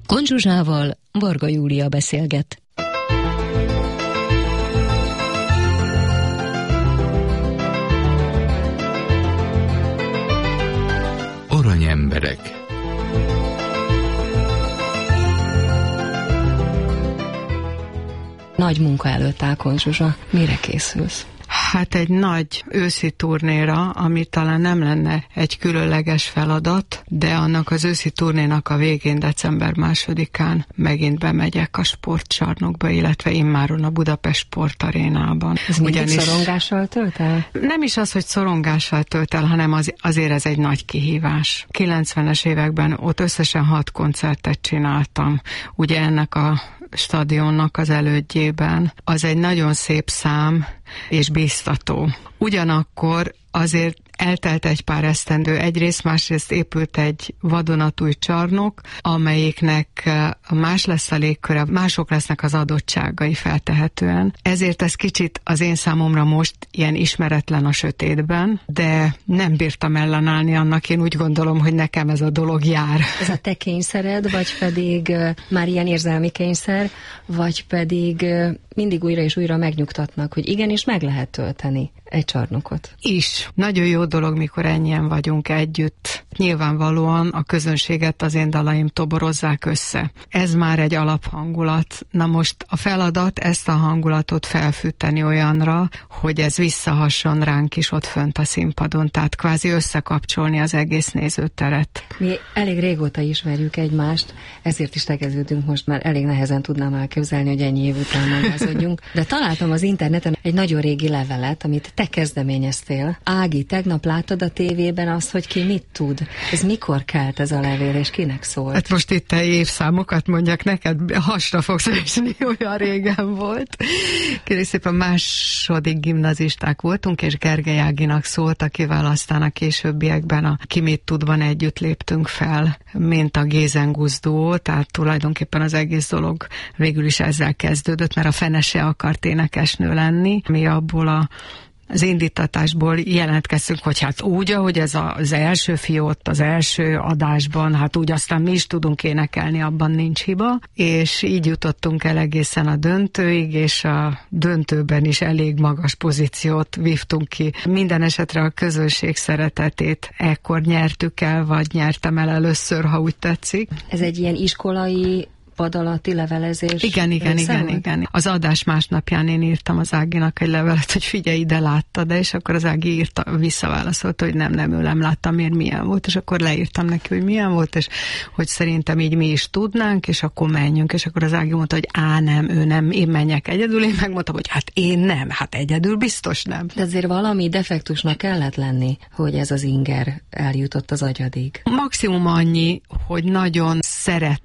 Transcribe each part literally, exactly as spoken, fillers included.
Kon Zsuzsával Varga Júlia beszélget. Aranyemberek. Nagy munka előtt áll, Kon Zsuzsa. Mire készülsz? Hát egy nagy őszi turnéra, ami talán nem lenne egy különleges feladat, de annak az őszi turnénak a végén, december másodikán megint bemegyek a sportcsarnokba, illetve immáron a Budapest Sportarénában. Ez mindig Ugyanis szorongással tölt el? Nem is az, hogy szorongással tölt el, hanem az, azért ez egy nagy kihívás. kilencvenes években ott összesen hat koncertet csináltam, ugye ennek a stadionnak az elődjében. Az egy nagyon szép szám és biztató. Ugyanakkor azért eltelt egy pár esztendő, egyrészt, másrészt épült egy vadonatúj csarnok, amelyiknek más lesz a légköre, mások lesznek az adottságai feltehetően. Ezért ez kicsit az én számomra most ilyen ismeretlen a sötétben, de nem bírtam ellenállni annak, én úgy gondolom, hogy nekem ez a dolog jár. Ez a te kényszered, vagy pedig uh, már ilyen érzelmi kényszer, vagy pedig uh, mindig újra és újra megnyugtatnak, hogy igenis meg lehet tölteni egy csarnokot? Is. Nagyon jó dolog, mikor ennyien vagyunk együtt. Nyilvánvalóan a közönséget az én dalaim toborozzák össze. Ez már egy alaphangulat. Na most a feladat ezt a hangulatot felfűteni olyanra, hogy ez visszahasson ránk is ott fönt a színpadon, tehát kvázi összekapcsolni az egész nézőteret. Mi elég régóta ismerjük egymást, ezért is tegeződünk most, már elég nehezen tudnám elképzelni, hogy ennyi év után megázódjunk. De találtam az interneten egy nagyon régi levelet, amit te kezdeményeztél. Ági, tegnap láttad a tévében azt, hogy ki mit tud? Ez mikor kelt ez a levél, és kinek szólt? Hát most itt te évszámokat mondjak neked, hasra fogsz esni, olyan régen volt. Kérlek szépen, második gimnazisták voltunk, és Gergely Áginak szólt, akivel aztán a későbbiekben a Ki mit tudban együtt léptünk fel, mint a Gézengusz duó, tehát tulajdonképpen az egész dolog végül is ezzel kezdődött, mert a fene se akart énekesnő lenni. Mi abból a az indítatásból jelentkeztünk, hogy hát úgy, ahogy ez az első fiót az első adásban, hát úgy aztán mi is tudunk énekelni, abban nincs hiba, és így jutottunk el egészen a döntőig, és a döntőben is elég magas pozíciót vívtunk ki. Minden esetre a közönség szeretetét ekkor nyertük el, vagy nyertem el először, ha úgy tetszik. Ez egy ilyen iskolai pad alatti levelezés. Igen, igen, igen, igen. Az adás másnapján én írtam az Áginak egy levelet, hogy figyelj, ide látta, de és akkor az Ági írta, visszaválaszolta, hogy nem, nem, ő nem látta, miért milyen volt, és akkor leírtam neki, hogy milyen volt, és hogy szerintem így mi is tudnánk, és akkor menjünk, és akkor az Ági mondta, hogy á, nem, ő nem, én menjek egyedül, én megmondtam, hogy hát én nem, hát egyedül biztos nem. De azért valami defektusnak kellett lenni, hogy ez az inger eljutott az agyadig. Maximum annyi, hogy nagyon szeret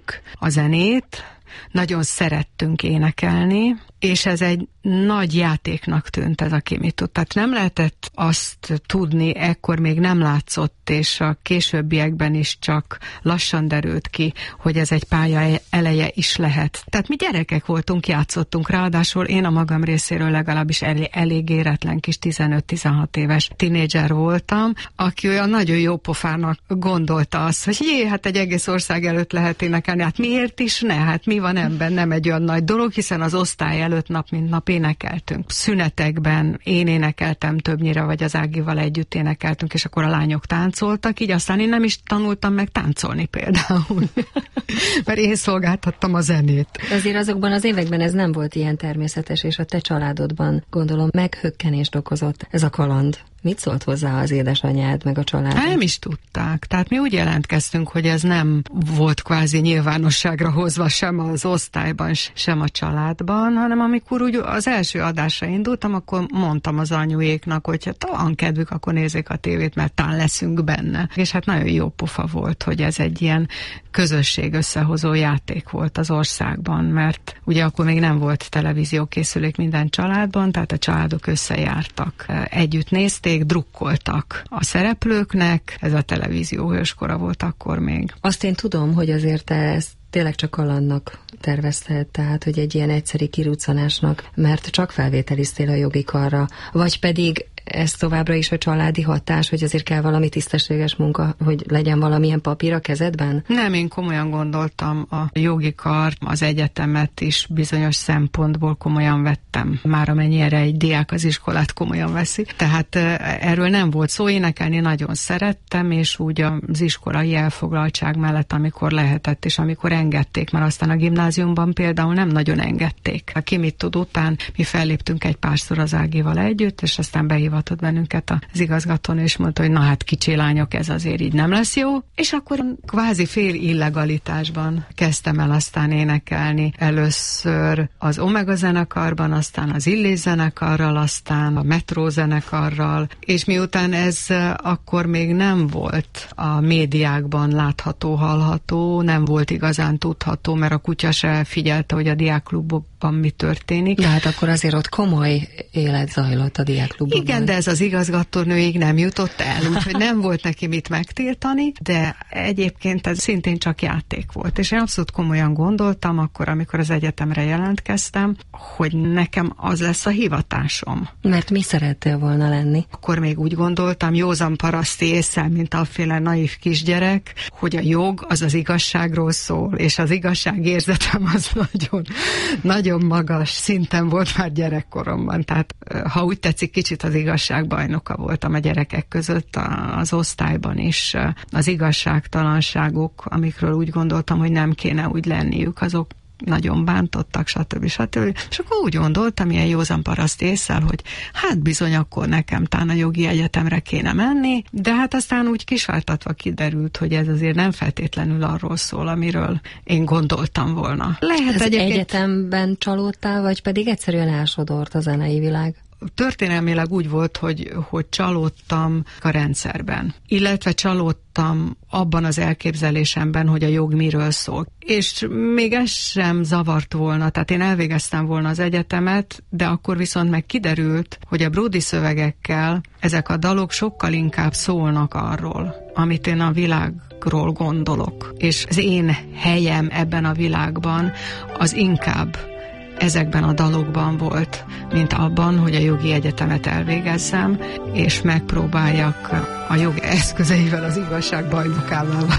a zenét, nagyon szerettünk énekelni, és ez egy nagy játéknak tűnt ez a Ki mit tud. Tehát nem lehetett azt tudni, ekkor még nem látszott, és a későbbiekben is csak lassan derült ki, hogy ez egy pálya eleje is lehet. Tehát mi gyerekek voltunk, játszottunk, ráadásul én a magam részéről legalábbis elég, elég éretlen kis tizenöt-tizenhat éves tinédzser voltam, aki olyan nagyon jó pofának gondolta azt, hogy jé, hát egy egész ország előtt lehet énekelni, hát miért is ne? Hát mi van ebben? Nem egy olyan nagy dolog, hiszen az osztály előtt nap mint nap énekeltünk. Szünetekben én énekeltem többnyire, vagy az Ágival együtt énekeltünk, és akkor a lányok táncoltak, így aztán én nem is tanultam meg táncolni például. Mert én szolgáltattam a zenét. Azért azokban az években ez nem volt ilyen természetes, és a te családodban gondolom meghökkenést okozott ez a kaland. Mit szólt hozzá az édesanyád, meg a család? Nem is tudták. Tehát mi úgy jelentkeztünk, hogy ez nem volt kvázi nyilvánosságra hozva sem az osztályban, sem a családban, hanem amikor úgy az első adásra indultam, akkor mondtam az anyuéknak, hogy hát van kedvük, akkor nézzék a tévét, mert talán leszünk benne. És hát nagyon jó pofa volt, hogy ez egy ilyen közösség összehozó játék volt az országban, mert ugye akkor még nem volt televíziókészülék minden családban, tehát a családok összejártak, együtt nézték, drukkoltak a szereplőknek, ez a televízió hőskora volt akkor még. Azt én tudom, hogy azért te ezt tényleg csak kalandnak tervezted, tehát, hogy egy ilyen egyszeri kiruccanásnak, mert csak felvételiztél a jogi karra, vagy pedig ez továbbra is a családi hatás, hogy azért kell valami tisztességes munka, hogy legyen valamilyen papír a kezedben? Nem, én komolyan gondoltam a jogi kar, az egyetemet is bizonyos szempontból komolyan vettem. Már amennyire egy diák az iskolát komolyan veszi. Tehát erről nem volt szó, énekelni nagyon szerettem, és úgy az iskolai elfoglaltság mellett, amikor lehetett, és amikor engedték, mert aztán a gimnáziumban például nem nagyon engedték. Ki mit tud után, mi felléptünk egy párszor az Ágival együtt, és aztán behív hívatott bennünket az igazgatón, és mondta, hogy na hát kicsi lányok, ez azért így nem lesz jó. És akkor kvázi fél illegalitásban kezdtem el aztán énekelni. Először az Omega zenekarban, aztán az Illés zenekarral, aztán a Metró zenekarral, és miután ez akkor még nem volt a médiákban látható, hallható, nem volt igazán tudható, mert a kutya se figyelte, hogy a diákklubokban mi történik. De hát akkor azért ott komoly élet zajlott a diákklubban. Igen, de ez az igazgatónőig nem jutott el, úgyhogy nem volt neki mit megtiltani, de egyébként ez szintén csak játék volt. És én abszolút komolyan gondoltam akkor, amikor az egyetemre jelentkeztem, hogy nekem az lesz a hivatásom. Mert mi szerettél volna lenni? Akkor még úgy gondoltam, józan paraszti ésszel, mint afféle naív kisgyerek, hogy a jog az az igazságról szól, és az igazságérzetem az nagyon, nagyon magas szinten volt már gyerekkoromban. Tehát ha úgy tetszik, kicsit az igazságbajnoka voltam a gyerekek között az osztályban is. Az igazságtalanságok, amikről úgy gondoltam, hogy nem kéne úgy lenniük, azok nagyon bántottak, stb. stb. És akkor úgy gondoltam, ilyen józan paraszt ésszel, hogy hát bizony akkor nekem tán a jogi egyetemre kéne menni, de hát aztán úgy kisvártatva kiderült, hogy ez azért nem feltétlenül arról szól, amiről én gondoltam volna. Lehet az egyébként... egyetemben csalódtál, vagy pedig egyszerűen elsodort a zenei világ? Történelmileg úgy volt, hogy, hogy csalódtam a rendszerben, illetve csalódtam abban az elképzelésemben, hogy a jog miről szól. És még ez sem zavart volna, tehát én elvégeztem volna az egyetemet, de akkor viszont meg kiderült, hogy a Bródi szövegekkel ezek a dalok sokkal inkább szólnak arról, amit én a világról gondolok. És az én helyem ebben a világban az inkább ezekben a dalokban volt, mint abban, hogy a jogi egyetemet elvégezzem, és megpróbáljak a jog eszközeivel az igazság bajnokává